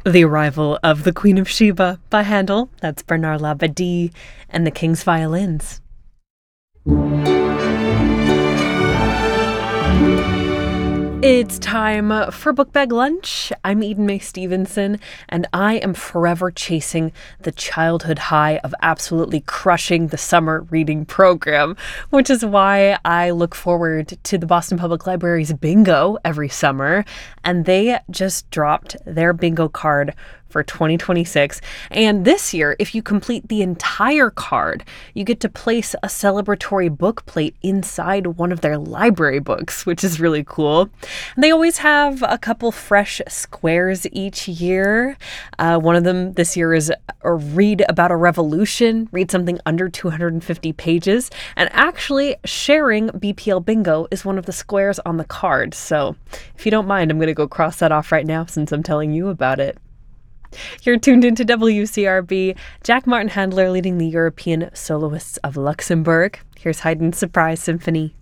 The Arrival of the Queen of Sheba by Handel, that's Bernard Labadie, and the King's Violins. It's time for Book Bag Lunch. I'm Eden Mae Stevenson, and I am forever chasing the childhood high of absolutely crushing the summer reading program, which is why I look forward to the Boston Public Library's bingo every summer. And they just dropped their bingo card for 2026. And this year, if you complete the entire card, you get to place a celebratory book plate inside one of their library books, which is really cool. And they always have a couple fresh squares each year. One of them this year is a read about a revolution, read something under 250 pages. And actually, sharing BPL bingo is one of the squares on the card. So if you don't mind, I'm going to go cross that off right now since I'm telling you about it. You're tuned into WCRB. Jack Martin Handler leading the European Soloists of Luxembourg. Here's Haydn's Surprise Symphony.